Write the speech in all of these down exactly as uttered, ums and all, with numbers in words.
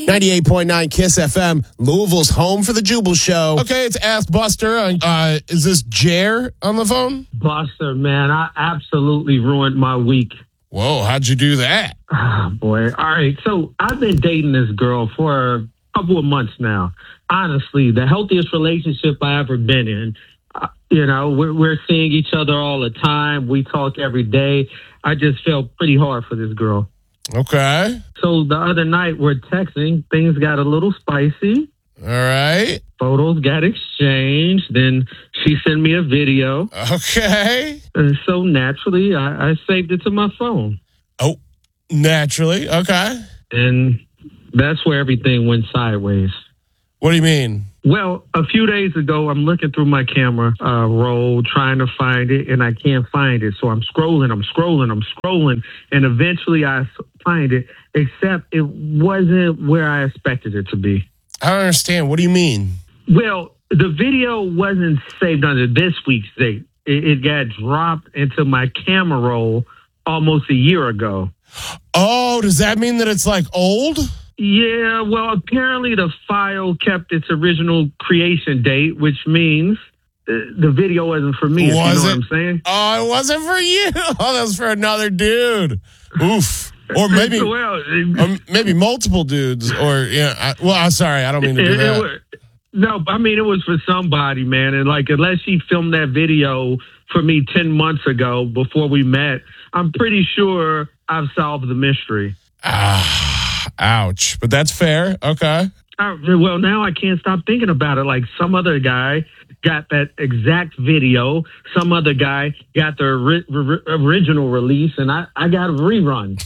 ninety-eight point nine Kiss F M, Louisville's home for the Jubal Show. Okay, it's Ask Buster. Uh, is this Jer on the phone? Buster, man, I absolutely ruined my week. Whoa, how'd you do that? Oh, boy. All right, so I've been dating this girl for a couple of months now. Honestly, the healthiest relationship I ever been in. Uh, you know, we're, we're seeing each other all the time. We talk every day. I just felt pretty hard for this girl. Okay. So the other night we're texting. Things got a little spicy. All right. Photos got exchanged. Then she sent me a video. Okay. And so naturally, I, I saved it to my phone. Oh, naturally. Okay. And that's where everything went sideways. What do you mean? Well, a few days ago, I'm looking through my camera uh, roll, trying to find it, and I can't find it. So I'm scrolling, I'm scrolling, I'm scrolling, and eventually I find it, except it wasn't where I expected it to be. I don't understand. What do you mean? Well, the video wasn't saved under this week's date. It, it got dropped into my camera roll almost a year ago. Oh, does that mean that it's like old? Yeah, well, apparently the file kept its original creation date, which means the video wasn't for me. Was if you know it? what I'm saying? Oh, it wasn't for you. Oh, that was for another dude. Oof. Or maybe, well, or maybe multiple dudes. Or yeah. I, well, I'm sorry. I don't mean to do it, that. It was, no, I mean it was for somebody, man. And like, unless she filmed that video for me ten months ago before we met, I'm pretty sure I've solved the mystery. Ah. Ouch. But that's fair. Okay. Uh, well, now I can't stop thinking about it. Like some other guy got that exact video. Some other guy got the ri- ri- original release, and I, I got a rerun.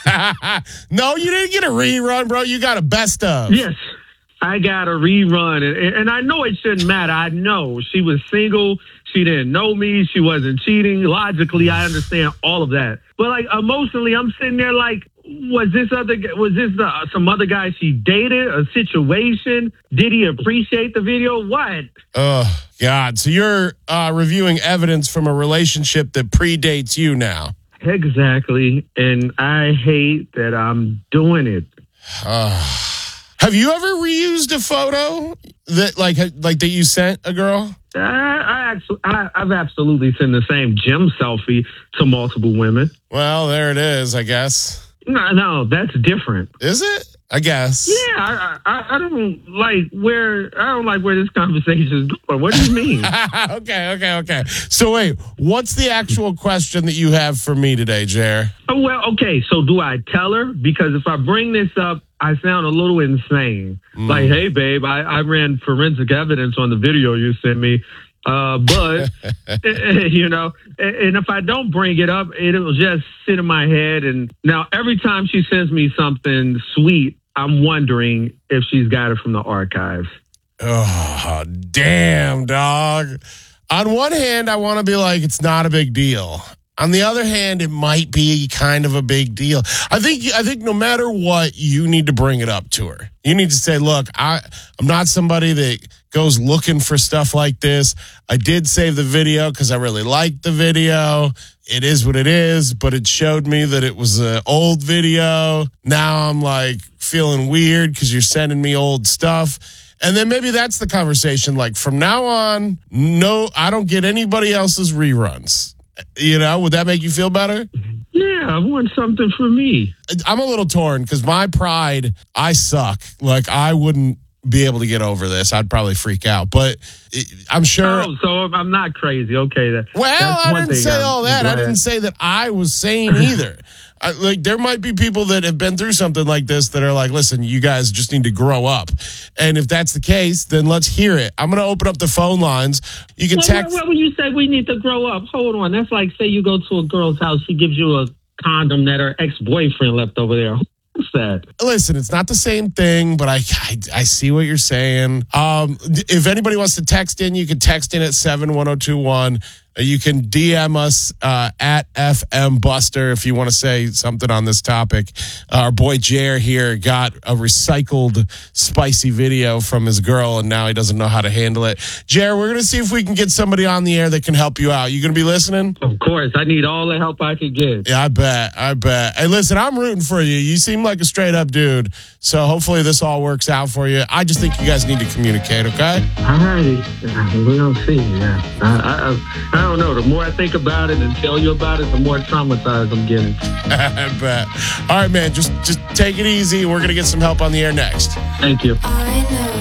No, you didn't get a rerun, bro. You got a best of. Yes, I got a rerun. And, and I know it shouldn't matter. I know she was single. She didn't know me. She wasn't cheating. Logically, I understand all of that. But like emotionally, I'm sitting there like, was this other? Was this the, some other guy she dated? A situation? Did he appreciate the video? What? Oh God! So you're uh, reviewing evidence from a relationship that predates you now. Exactly, and I hate that I'm doing it. Uh, have you ever reused a photo that, like, like that you sent a girl? I, I actually, I, I've absolutely sent the same gym selfie to multiple women. Well, there it is. I guess. No, no, that's different. Is it? I guess. Yeah, I, I, I don't like where I don't like where this conversation is going. What do you mean? okay, okay, okay. So wait, what's the actual question that you have for me today, Jer? Oh, well, okay. So do I tell her? Because if I bring this up, I sound a little insane. Mm. Like, hey, babe, I, I ran forensic evidence on the video you sent me. Uh, but, you know, and if I don't bring it up, it'll just sit in my head. And now every time she sends me something sweet, I'm wondering if she's got it from the archives. Oh, damn, dog. On one hand, I want to be like, it's not a big deal. On the other hand, it might be kind of a big deal. I think I think no matter what, you need to bring it up to her. You need to say, look, I, I'm not somebody that goes looking for stuff like this. I did save the video because I really liked the video. It is what it is, but it showed me that it was an old video. Now I'm like feeling weird because you're sending me old stuff. And then maybe that's the conversation. Like from now on, no, I don't get anybody else's reruns. You know, would that make you feel better? Yeah, I want something for me. I'm a little torn because my pride, I suck. Like, I wouldn't be able to get over this. I'd probably freak out. But I'm sure. Oh, so I'm not crazy. Okay. That, well, I didn't say I'm all that. Glad. I didn't say that I was sane either. I, like, there might be people that have been through something like this that are like, listen, you guys just need to grow up. And if that's the case, then let's hear it. I'm going to open up the phone lines. You can well, text. Well, when you say we need to grow up, hold on. That's like, say you go to a girl's house, she gives you a condom that her ex-boyfriend left over there. What's that? Listen, it's not the same thing, but I, I I see what you're saying. Um, if anybody wants to text in, you can text in at seven one zero two one. You can D M us uh, at F M Buster if you want to say something on this topic. Our boy Jer here got a recycled spicy video from his girl, and now he doesn't know how to handle it. Jer, we're going to see if we can get somebody on the air that can help you out. You going to be listening? Of course. I need all the help I can get. Yeah, I bet. I bet. Hey, listen, I'm rooting for you. You seem like a straight up dude. So hopefully this all works out for you. I just think you guys need to communicate, okay? All righty. We're going to see. Yeah. I, I, I don't know. The more I think about it and tell you about it, the more traumatized I'm getting. I bet. All right, man. Just, just take it easy. We're going to get some help on the air next. Thank you. I know.